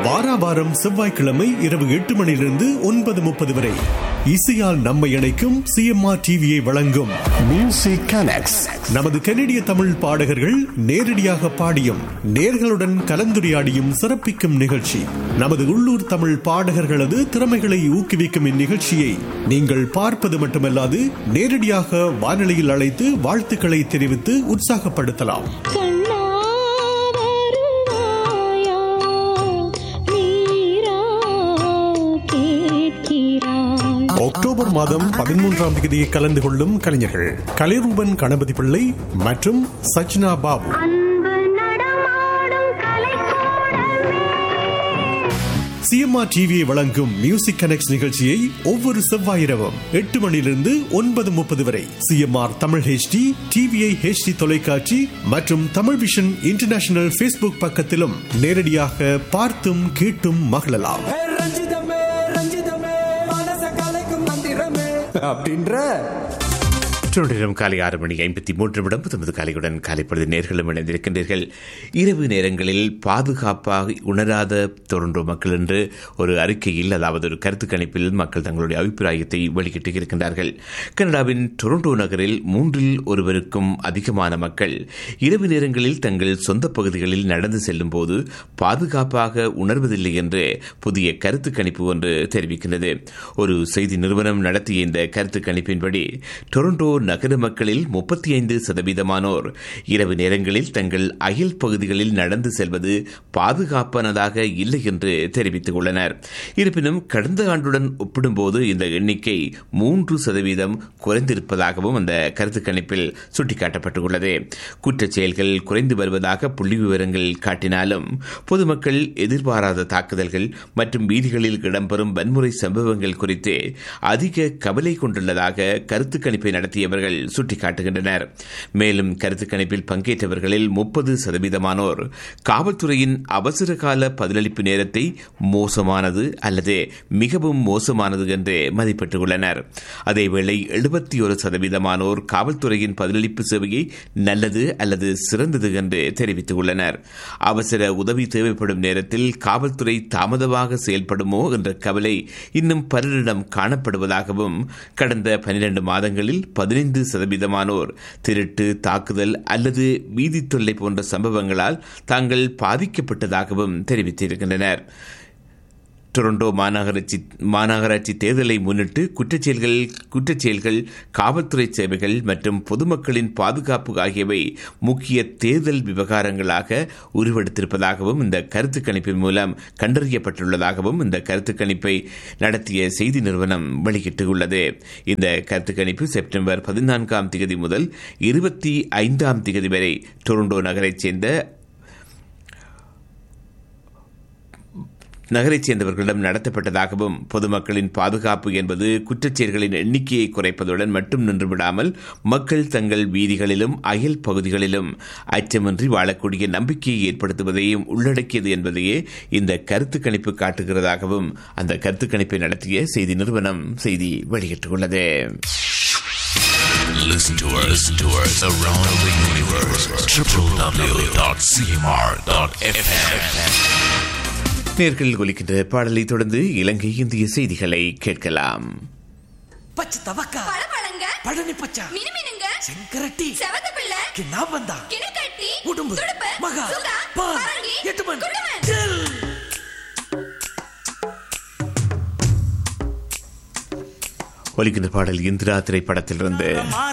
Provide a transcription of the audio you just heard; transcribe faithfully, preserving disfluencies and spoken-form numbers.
வாராவாரம் செவ்வாய்க்கிழமை இரவு எட்டு மணியிலிருந்து ஒன்பது முப்பது வரை இசையால் நம்மை இணைக்கும் சிஎம்ஆர் டிவியை வழங்கும் மியூசிக் கனெக்ட்ஸ். நமது கனடிய தமிழ் பாடகர்கள் நேரடியாக பாடியும் நேர்களுடன் கலந்துரையாடியும் சிறப்பிக்கும் நிகழ்ச்சி. நமது உள்ளூர் தமிழ் பாடகர்களது திறமைகளை ஊக்குவிக்கும் இந்நிகழ்ச்சியை நீங்கள் பார்ப்பது மட்டுமல்லாது நேரடியாக வானொலியில் அழைத்து வாழ்த்துக்களை தெரிவித்து உற்சாகப்படுத்தலாம். அக்டோபர் மாதம் பதிமூன்றாம் தேதியை கலந்து கொள்ளும் கலைஞர்கள் கலைரூபன் கணபதி பிள்ளை மற்றும் சச்னா பாபு. சிஎம்ஆர் டிவியை வழங்கும் மியூசிக் கனெக்ட்ஸ் நிகழ்ச்சியை ஒவ்வொரு செவ்வாய் இரவும் எட்டு மணியிலிருந்து ஒன்பது முப்பது வரை CMR Tamil HD, TVI HD தொலைக்காட்சி மற்றும் தமிழ் விஷன் இன்டர்நேஷனல் ஃபேஸ்புக் பக்கத்திலும் நேரடியாக பார்த்தும் கேட்டும் மகிழலாம். காலை ஆறு மணி ஐம்பத்தி மூன்று நிமிடம் தமது காலையுடன் காலைப்பொழுது நேர்களும் இணைந்திருக்கின்றீர்கள். இரவு நேரங்களில் பாதுகாப்பாக உணராத டொரண்டோ மக்கள் என்று ஒரு அறிக்கையில், அதாவது ஒரு கருத்து கணிப்பில் மக்கள் தங்களுடைய அபிப்பிராயத்தை வெளியிட்டு இருக்கின்றார்கள். கனடாவின் டொரண்டோ நகரில் மூன்றில் ஒருவருக்கும் அதிகமான மக்கள் இரவு நேரங்களில் தங்கள் சொந்த பகுதிகளில் நடந்து செல்லும் போது பாதுகாப்பாக உணர்வதில்லை என்று புதிய கருத்து கணிப்பு ஒன்று தெரிவிக்கின்றது. ஒரு செய்தி நிறுவனம் நடத்திய இந்த கருத்து கணிப்பின்படி டொரண்டோ நகர மக்களில் முப்பத்தி ஐந்து சதவீதமானோர் இரவு நேரங்களில் தங்கள் அயல் பகுதிகளில் நடந்து செல்வது பாதுகாப்பானதாக இல்லை என்று தெரிவித்துக் உள்ளனர். இருப்பினும் கடந்த ஆண்டுடன் ஒப்பிடும்போது இந்த எண்ணிக்கை மூன்று சதவீதம் குறைந்திருப்பதாகவும் அந்த கருத்து கணிப்பில் சுட்டிக்காட்டப்பட்டுள்ளது. குற்றச் செயல்கள் குறைந்து வருவதாக புள்ளி விவரங்கள் காட்டினாலும் பொதுமக்கள் எதிர்பாராத தாக்குதல்கள் மற்றும் வீதிகளில் இடம்பெறும் வன்முறை சம்பவங்கள் குறித்து அதிக கவலை கொண்டுள்ளதாக கருத்து கணிப்பை நடத்திய சுட்டிக்காட்டுகின்றனர். மேலும் கருத்து கணிப்பில் பங்கேற்றவர்களில் முப்பது சதவீதமானோர் காவல்துறையின் அவசர கால பதிலளிப்பு நேரத்தை மோசமானது அல்லது மிகவும் மோசமானது என்று மதிப்பிட்டுள்ளனர். அதேவேளை எழுபத்தி ஒரு சதவீதமானோர் காவல்துறையின் பதிலளிப்பு சேவையை நல்லது அல்லது சிறந்தது என்று தெரிவித்துள்ளனர். அவசர உதவி தேவைப்படும் நேரத்தில் காவல்துறை தாமதமாக செயல்படுமோ என்ற கவலை இன்னும் பலரிடம் காணப்படுவதாகவும், கடந்த பனிரண்டு மாதங்களில் பதினைந்து சதவீதமானோர் திருட்டு, தாக்குதல் அல்லது வீதி தொல்லை போன்ற சம்பவங்களால் தாங்கள் பாதிக்கப்பட்டதாகவும் தெரிவித்திருக்கின்றனர். டொரண்டோ மாநகராட்சி மாநகராட்சி தேர்தலை முன்னிட்டு குற்றச்செயல்கள் குற்றச்செயல்கள் காவல்துறை சேவைகள் மற்றும் பொதுமக்களின் பாதுகாப்பு ஆகியவை முக்கிய தேர்தல் விவகாரங்களாக உருவெடுத்திருப்பதாகவும் இந்த கருத்து கணிப்பின் மூலம் கண்டறியப்பட்டுள்ளதாகவும் இந்த கருத்து கணிப்பை நடத்திய செய்தி நிறுவனம் வெளியிட்டுள்ளது. இந்த கருத்து கணிப்பு செப்டம்பர் பதினான்காம் தேதி முதல் இருபத்தி ஐந்தாம் தேதி வரை டொரண்டோ நகரைச் சேர்ந்த நகரைச் சேர்ந்தவர்களிடம் நடத்தப்பட்டதாகவும், பொதுமக்களின் பாதுகாப்பு என்பது குற்றச்செயல்களின் எண்ணிக்கையை குறைப்பதுடன் மட்டும் நின்றுவிடாமல் மக்கள் தங்கள் வீதிகளிலும் அயல் பகுதிகளிலும் அச்சமின்றி வாழக்கூடிய நம்பிக்கையை ஏற்படுத்துவதையும் உள்ளடக்கியது என்பதையே இந்த கருத்து கணிப்பு காட்டுகிறதாகவும் அந்த கருத்து கணிப்பை நடத்திய செய்தி நிறுவனம் செய்தி வெளியிட்டுள்ளது. Listen to us, to us around the universe. w w w dot c m r dot f m. நேர்கள் ஒலிக்கின்ற பாடலை தொடர்ந்து இலங்கை இந்திய செய்திகளை கேட்கலாம். பச்சை தவக்கா, பழபழங்க, பழனி பச்சை, மினுமினுங்க, செங்கரட்டி, செவந்த பிள்ளை, கிண்ணாம்பந்தா, கிணக்கட்டி, உடும்பு, துடுப்பு, மகா, சுதா, பால், பரங்கி, எட்டுமன், குண்டுமன். ஒலிக்கின்ற பாடல் இந்திரா திரைப்படத்திலிருந்து.